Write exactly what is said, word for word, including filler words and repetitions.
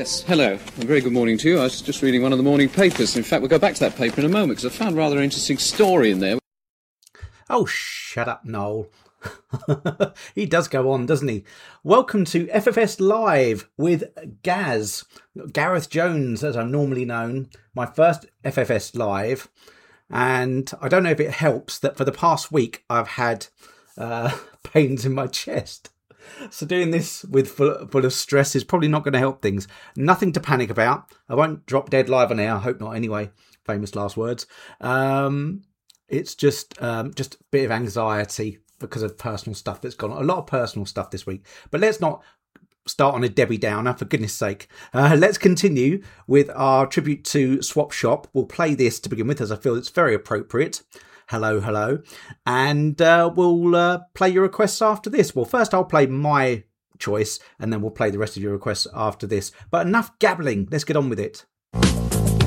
Yes, hello. A very good morning to you. I was just reading one of the morning papers. In fact, we'll go back to that paper in a moment because I found a rather interesting story in there. Oh, shut up, Noel. He does go on, doesn't he? Welcome to F F S Live with Gaz, Gareth Jones, as I'm normally known. My first F F S Live. And I don't know if it helps that for the past week I've had uh, pains in my chest. So doing this with full, full of stress is probably not going to help things. Nothing to panic about. I won't drop dead live on air. I hope not anyway. Famous last words. Um, it's just um, just a bit of anxiety because of personal stuff that's gone on. A lot of personal stuff this week. But let's not start on a Debbie Downer, for goodness sake. Uh, let's continue with our tribute to Swap Shop. We'll play this to begin with, as I feel it's very appropriate. Hello, hello. And uh, we'll uh, play your requests after this. Well, first I'll play my choice, and then we'll play the rest of your requests after this. But enough gabbling. Let's get on with it.